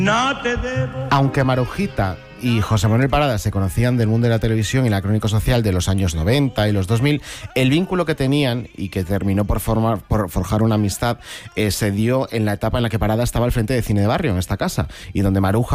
No te debo. Aunque Marujita y José Manuel Parada se conocían del mundo de la televisión y la crónica social de los años 90 y los 2000, el vínculo que tenían y que terminó por forjar una amistad se dio en la etapa en la que Parada estaba al frente de Cine de Barrio, en esta casa, y donde Maruja